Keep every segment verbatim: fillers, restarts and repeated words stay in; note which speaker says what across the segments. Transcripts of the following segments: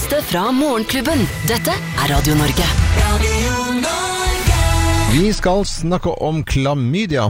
Speaker 1: beste fra Morgenklubben. Dette er Radio Norge. Radio
Speaker 2: Norge. Vi skal snakke om klamydia.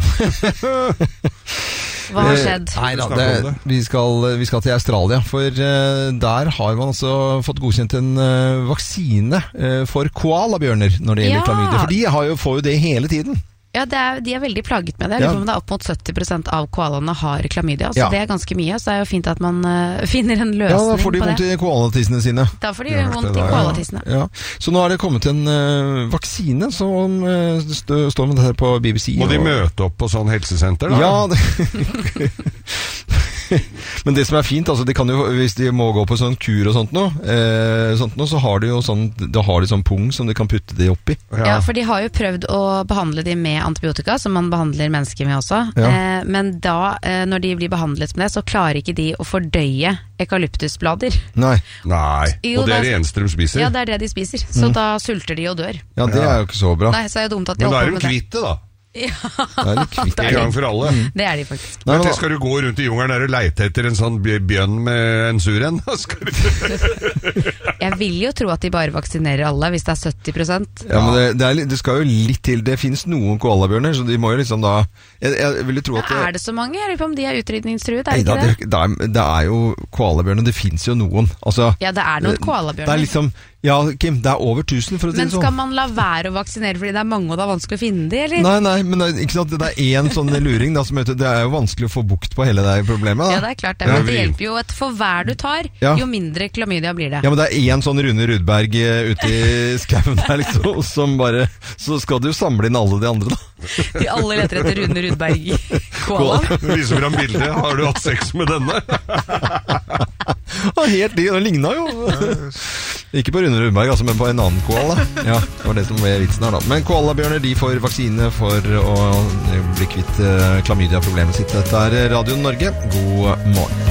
Speaker 3: Hva har skjedd?
Speaker 2: Nei, da, det, vi, skal, vi skal til Australia, for uh, der har man altså fått godkjent en uh, vaksine uh, for koalabjørner når det gjelder
Speaker 3: ja.
Speaker 2: klamydia. For de har jo, får jo det hele tiden.
Speaker 3: Ja, det er, de er veldig plaget med det. Jeg lurer på om det er opp mot sytti prosent av koalaene har klamydia, så ja. det er ganske mye. Så det er jo fint at man uh, finner en løsning på det.
Speaker 2: Ja, da får de vondt i koalatissene sine.
Speaker 3: Da får de ja, vondt i koalatissene.
Speaker 2: Ja. Så nå har det kommet en uh, vaksine som uh, st står med det her på B B C.
Speaker 4: Må
Speaker 2: og...
Speaker 4: de møte opp på sånn helsesenter da?
Speaker 2: Ja, det... Men det som er fint, altså de kan jo, hvis de må gå på sånn kur og sånt nå, eh, sånt nå så har de jo sånn, da har de sånn pung som de kan putte de opp i.
Speaker 3: Ja. ja, for de har jo prøvd å behandle de med antibiotika, som man behandler mennesker med også. Ja. Eh, men da, eh, når de blir behandlet med det, så klarer ikke de å fordøye eukalyptusblader.
Speaker 2: Nei.
Speaker 4: Nei,
Speaker 3: jo,
Speaker 4: og det er det eneste de spiser.
Speaker 3: Ja, det er det de spiser. Så mm. da sulter de og dør.
Speaker 2: Ja, det er jo ikke så bra.
Speaker 3: Nei, så er det dumt at de
Speaker 4: men da er
Speaker 3: de
Speaker 4: de kvitt det da.
Speaker 3: Ja,
Speaker 2: det er kvitt
Speaker 4: en gang for alle.
Speaker 3: Mm. Det er de faktisk.
Speaker 4: Men det skal du gå rundt i jungelen der og leite etter en sånn bjørn med en sur en.
Speaker 3: Jeg vil jo tro at de bare vaksinerer alle hvis det er sytti prosent.
Speaker 2: Ja, men det, det, er, det skal jo litt til. Det finnes noen koalabjørner, så de må jo liksom da jeg, jeg vil jo tro at det,
Speaker 3: er det så mange? Jeg lurer på om de er utrydningstruet, er
Speaker 2: det ikke
Speaker 3: det?
Speaker 2: Det, det, er, det er jo koalabjørner, det finnes jo noen. Altså,
Speaker 3: ja, det er noen koalabjørner.
Speaker 2: Det er liksom ja, Kim, det er over tusen for å si det sånn.
Speaker 3: Men skal man la være å vaksinere fordi det er mange og det er vanskelig å finne de, eller?
Speaker 2: Nei, nei, men det, ikke sant, det er en sånn luring da, som heter, det er jo vanskelig å få bukt på hele det problemet da.
Speaker 3: Ja, det er klart det, men det hjelper jo at for hver du tar,
Speaker 2: ja.
Speaker 3: jo mindre klamydia blir det.
Speaker 2: Ja, men det er en sånn Rune Rudberg uh, ute i skauen der liksom, som bare, så skal du jo samle inn alle de andre da.
Speaker 3: De alle leter etter Rune Rudberg i koalaen.
Speaker 4: Du viser fram bildet, har du hatt sex med denne?
Speaker 2: Ja, helt de, det lignet jo. Ikke på Rune Rudberg, altså, men på en annen koala. Ja, det var det som var vitsen her da. Men koalabjørner, de får vaksine for å bli kvitt uh, klamydia-problemet sitt. Dette er Radio Norge. God morgen.